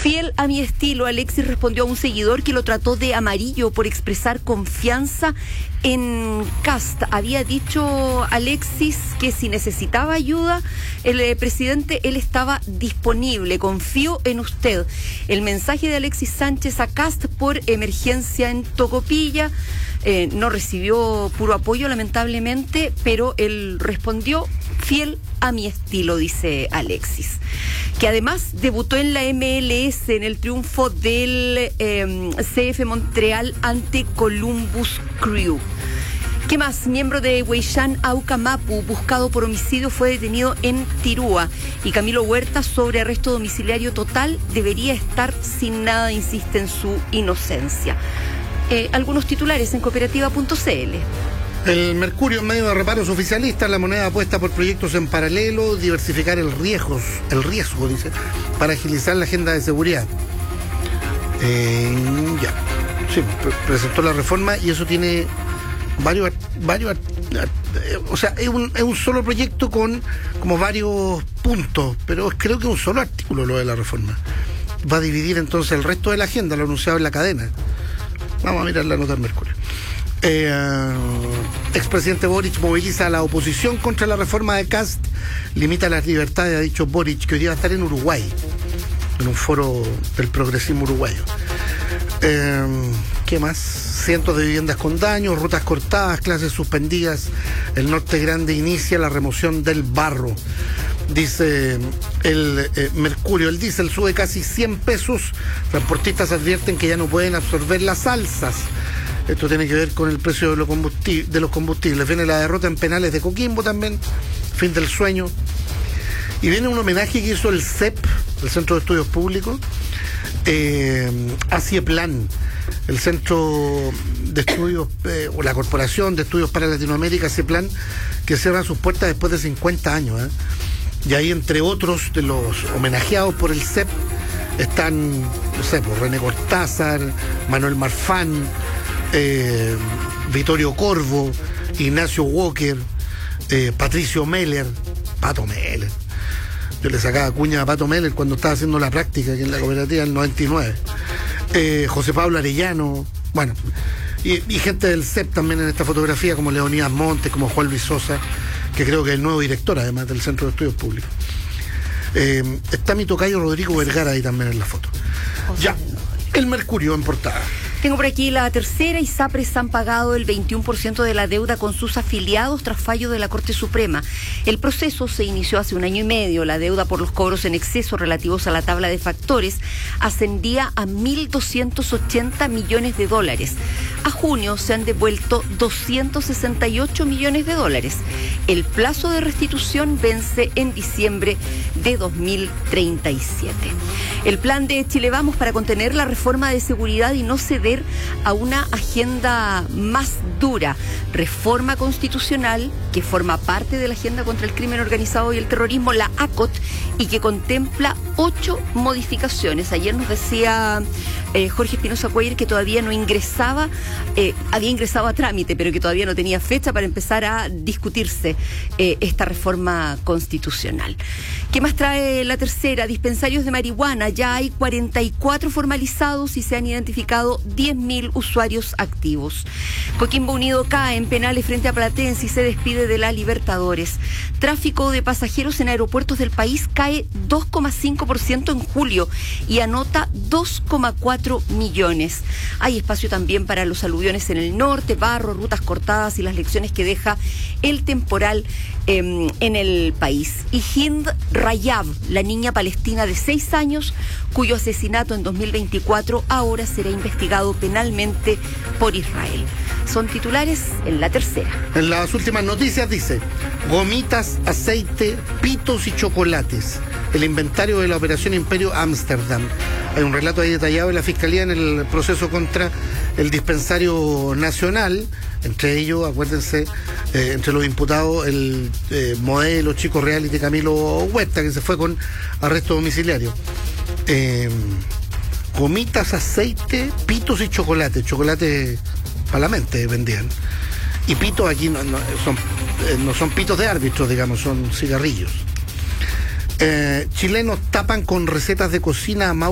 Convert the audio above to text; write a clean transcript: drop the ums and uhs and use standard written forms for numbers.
Fiel a mi estilo, Alexis respondió a un seguidor que lo trató de amarillo por expresar confianza en Kast. Había dicho Alexis que si necesitaba ayuda, el presidente, él estaba disponible. Confío en usted. El mensaje de Alexis Sánchez a Kast por emergencia en Tocopilla. No recibió puro apoyo, lamentablemente, pero él respondió fiel a mi estilo, dice Alexis, que además debutó en la MLS en el triunfo del CF Montreal ante Columbus Crew. ¿Qué más? Miembro de Weishan Aucamapu, buscado por homicidio, fue detenido en Tirúa. Y Camilo Huerta, sobre arresto domiciliario total, debería estar sin nada, insiste en su inocencia. Algunos titulares en cooperativa.cl. El Mercurio en medio de reparos oficialistas, la moneda apuesta por proyectos en paralelo, diversificar el riesgo, dice, para agilizar la agenda de seguridad. Presentó la reforma y eso tiene varios, o sea, es un solo proyecto con como varios puntos, pero creo que es un solo artículo lo de la reforma. Va a dividir entonces el resto de la agenda, lo anunciado en la cadena. Vamos a mirar la nota del Mercurio. Expresidente Boric moviliza a la oposición contra la reforma de Kast, limita las libertades, ha dicho Boric, que hoy día va a estar en Uruguay, en un foro del progresismo uruguayo. ¿Qué más? Cientos de viviendas con daños, rutas cortadas, clases suspendidas. El Norte Grande inicia la remoción del barro. Dice el Mercurio, el diésel sube casi 100 pesos. Transportistas advierten que ya no pueden absorber las alzas. Esto tiene que ver con el precio de los combustibles. Viene la derrota en penales de Coquimbo también, fin del sueño. Y viene un homenaje que hizo el CEP, el Centro de Estudios Públicos, a CIEPLAN, el Centro de Estudios, o la Corporación de Estudios para Latinoamérica, CIEPLAN, que cierra sus puertas después de 50 años. Y ahí, entre otros de los homenajeados por el CEP, están, no sé, pues, René Cortázar, Manuel Marfán, Vittorio Corvo, Ignacio Walker, Patricio Meller, Pato Meller. Yo le sacaba cuña a Pato Meller cuando estaba haciendo la práctica aquí en la cooperativa en el 99. José Pablo Arellano, bueno, y gente del CEP también en esta fotografía, como Leonidas Montes, como Juan Luis Sosa, que creo que es el nuevo director además del Centro de Estudios Públicos. Está mi tocayo Rodrigo Vergara ahí también en la foto. Ya, el Mercurio en portada. Tengo por aquí la tercera. ISAPRES han pagado el 21% de la deuda con sus afiliados tras fallo de la Corte Suprema. El proceso se inició hace 1 año y medio. La deuda por los cobros en exceso relativos a la tabla de factores ascendía a $1.280 millones. A junio se han devuelto $268 millones. El plazo de restitución vence en diciembre de 2037. El plan de Chile Vamos para contener la reforma de seguridad y no ceder a una agenda más dura. Reforma constitucional que forma parte de la agenda contra el crimen organizado y el terrorismo, la ACOT, y que contempla 8 modificaciones. Ayer nos decía Jorge Espinosa Cuellar que todavía no ingresaba, había ingresado a trámite, pero que todavía no tenía fecha para empezar a discutirse esta reforma constitucional. ¿Qué más trae la tercera? Dispensarios de marihuana. Ya hay 44 formalizados y se han identificado 10.000 usuarios activos. Coquimbo Unido cae en penales frente a Platense y se despide de la Libertadores. Tráfico de pasajeros en aeropuertos del país cae 2,5% en julio y anota 2,4 millones. Hay espacio también para los aluviones en el norte, barro, rutas cortadas y las lecciones que deja el temporal en el país. Y Hind Rayab, la niña palestina de 6 años, cuyo asesinato en 2024 ahora será investigado penalmente por Israel. Son titulares en la tercera. En las últimas noticias dice: gomitas, aceite, pitos y chocolates. El inventario de la Operación Imperio Ámsterdam. Hay un relato ahí detallado de la Fiscalía en el proceso contra el dispensario nacional. Entre ellos, acuérdense, entre los imputados, el modelo chico reality Camilo Huerta, que se fue con arresto domiciliario. Gomitas, aceite, pitos y chocolate. Chocolate para la mente vendían. Y pitos aquí no son pitos de árbitros, digamos, son cigarrillos. Chilenos tapan con recetas de cocina a